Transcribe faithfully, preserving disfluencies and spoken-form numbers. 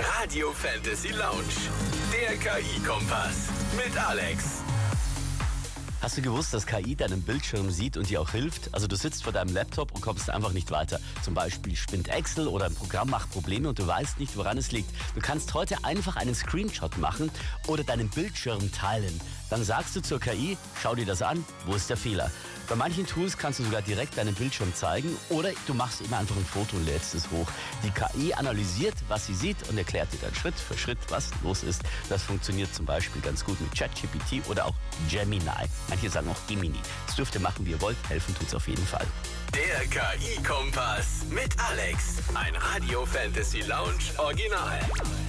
Radio Fantasy Lounge, der K I-Kompass mit Alex. Hast du gewusst, dass K I deinen Bildschirm sieht und dir auch hilft? Also du sitzt vor deinem Laptop und kommst einfach nicht weiter. Zum Beispiel spinnt Excel oder ein Programm macht Probleme und du weißt nicht, woran es liegt. Du kannst heute einfach einen Screenshot machen oder deinen Bildschirm teilen. Dann sagst du zur K I, schau dir das an, wo ist der Fehler? Bei manchen Tools kannst du sogar direkt deinen Bildschirm zeigen oder du machst immer einfach ein Foto und lädst es hoch. Die K I analysiert, was sie sieht und erklärt dir dann Schritt für Schritt, was los ist. Das funktioniert zum Beispiel ganz gut mit ChatGPT oder auch Gemini. Manche sagen auch Gemini. Das dürft ihr machen, wie ihr wollt. Helfen tut's auf jeden Fall. Der K I-Kompass mit Alex. Ein Radio Fantasy Lounge Original.